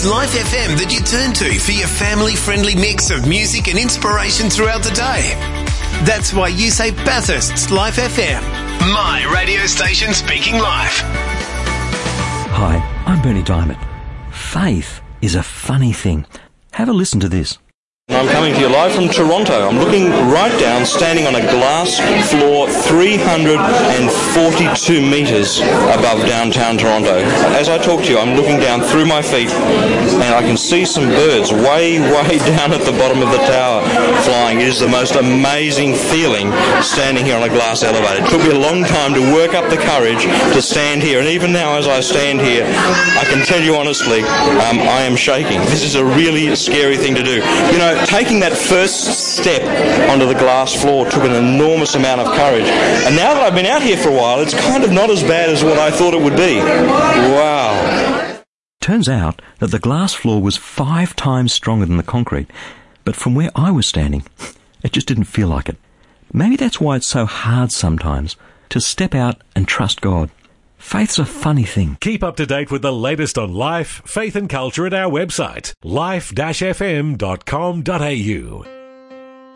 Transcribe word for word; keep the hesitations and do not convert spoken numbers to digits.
Life F M that you turn to for your family-friendly mix of music and inspiration throughout the day. That's why you say Bathurst's Life F M. My radio station speaking life. Hi, I'm Bernie Diamond. Faith is a funny thing. Have a listen to this. I'm coming to you live from Toronto. I'm looking right down, standing on a glass floor three hundred forty-two metres above downtown Toronto. As I talk to you, I'm looking down through my feet and I can see some birds way, way down at the bottom of the tower flying. It is the most amazing feeling standing here on a glass elevator. It took me a long time to work up the courage to stand here, and even now as I stand here, I can tell you honestly, um, I am shaking. This is a really scary thing to do. You know, taking that first step onto the glass floor took an enormous amount of courage. And now that I've been out here for a while, it's kind of not as bad as what I thought it would be. Wow. Turns out that the glass floor was five times stronger than the concrete. But from where I was standing, it just didn't feel like it. Maybe that's why it's so hard sometimes to step out and trust God. Faith's a funny thing. Keep up to date with the latest on life, faith and culture at our website, life dash f m dot com dot a u.